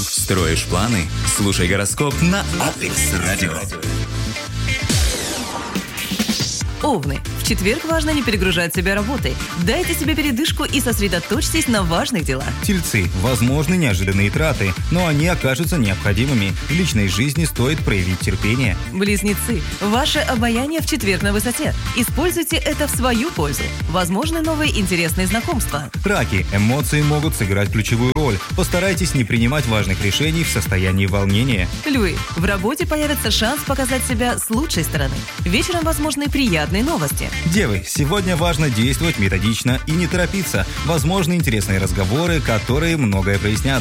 Строишь планы? Слушай гороскоп на Апекс Радио. Овны. В четверг важно не перегружать себя работой. Дайте себе передышку и сосредоточьтесь на важных делах. Тельцы. Возможны неожиданные траты, но они окажутся необходимыми. В личной жизни стоит проявить терпение. Близнецы. Ваше обаяние в четверг на высоте. Используйте это в свою пользу. Возможны новые интересные знакомства. Раки. Эмоции могут сыграть ключевую роль. Постарайтесь не принимать важных решений в состоянии волнения. Львы. В работе появится шанс показать себя с лучшей стороны. Вечером возможны приятные новости. Девы. Сегодня важно действовать методично и не торопиться. Возможны интересные разговоры, которые многое прояснят.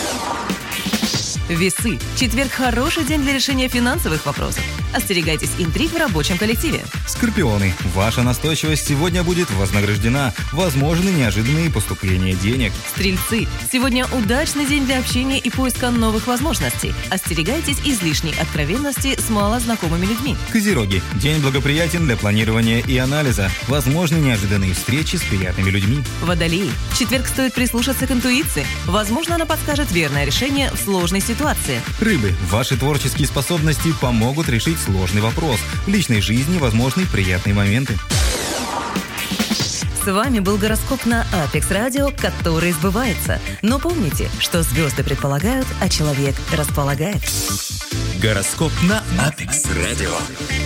Весы. Четверг – хороший день для решения финансовых вопросов. Остерегайтесь интриг в рабочем коллективе. Скорпионы. Ваша настойчивость сегодня будет вознаграждена. Возможны неожиданные поступления денег. Стрельцы. Сегодня удачный день для общения и поиска новых возможностей. Остерегайтесь излишней откровенности с малознакомыми людьми. Козероги. День благоприятен для планирования и анализа. Возможны неожиданные встречи с приятными людьми. Водолеи. В четверг стоит прислушаться к интуиции. Возможно, она подскажет верное решение в сложной ситуации. Рыбы. Ваши творческие способности помогут решить сложный вопрос. В личной жизни возможны приятные моменты. С вами был гороскоп на Апекс Радио, который сбывается. Но помните, что звезды предполагают, а человек располагает. Гороскоп на Апекс Радио.